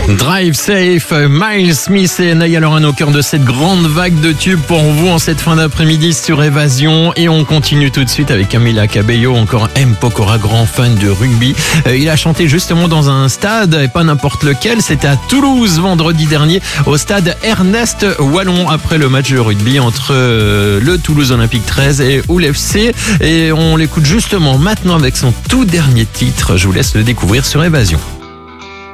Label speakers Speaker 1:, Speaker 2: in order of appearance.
Speaker 1: Drive Safe, Miles Smith et Niall Horan au cœur de cette grande vague de tubes pour vous en cette fin d'après-midi sur Évasion. Et on continue tout de suite avec Camila Cabello, encore M. Pokora, grand fan de rugby. Il a chanté justement dans un stade, et pas n'importe lequel, c'était à Toulouse vendredi dernier, au stade Ernest Wallon, après le match de rugby entre le Toulouse Olympique 13 et Hull FC. Et on l'écoute justement maintenant avec son tout dernier titre. Je vous laisse le découvrir sur Évasion.